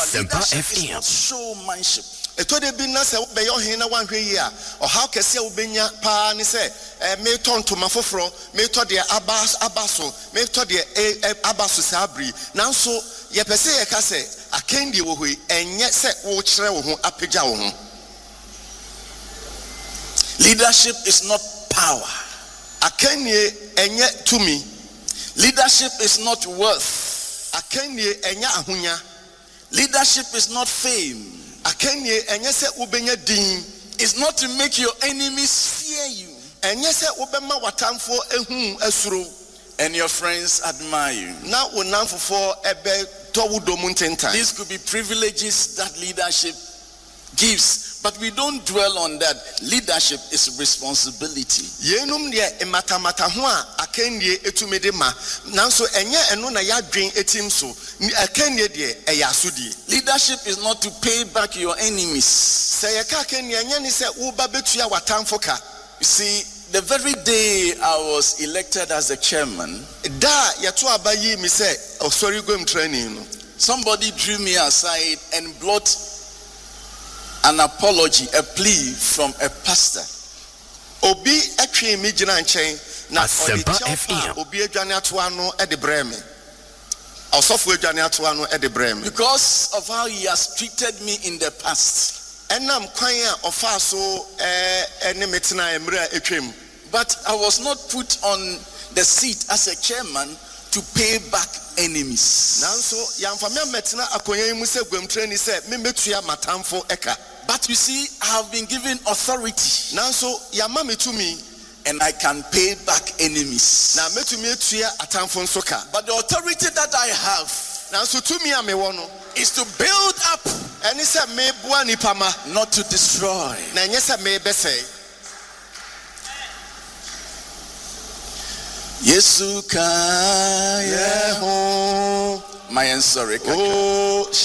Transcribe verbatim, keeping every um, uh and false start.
leadership is not showmanship. Eto de bi na se be yo hin na wanhwe yi a o how kese wo benya pa ne se me tonto mafoforo me to de abas abaso me to de abaso sabri nanso ye pese ye ka se akendi wo hoi enye se wo kire wo ho apagya wo ho. Leadership is not power. Akenye enye tumi. Leadership is not worth. Akenye enye ahunya. Leadership is not fame. Akenye enye se ubenya din. Is not to make your enemies fear you. Enye se ubema watamfo ehun esuro and your friends admire you. Na wonamfo ebe towudo muntenta. These could be privileges that leadership gives, but we don't dwell on that. Leadership is responsibility. Yenum de ematamata ho a akenye etumede ma nanso enye eno na yadwen etim so akenye de eyasodi. Leadership is not to pay back your enemies. Se yeka akenye enye ni se wo ba betua watamfo ka. You see, the very day I was elected as the chairman, da yeto abayi mi se osori gwem training no, somebody drew me aside and brought an apology, a plea from a pastor. Obi atwe mi gina nchen na Asempa F M. Obi adwane ato ano e de breme. Osofo adwane ato ano e de breme. Because of how he has treated me in the past. Enam kwan a ofa so eh ene metena emra etwem. But I was not put on the seat as a chairman to pay back enemies. Nanso yamfa me metena akonya mu se gwamtrani se me metua matamfo eka. But you see, I have been given authority. Nanso yama metumi and I can pay back enemies. Na metumi etua atamfo nso ka. But the authority that I have nanso tumi a me wo no is to build up, eni se me bua nipa ma, not to destroy. Na enye se me bese. Yesu ka yeho my sorry. Oh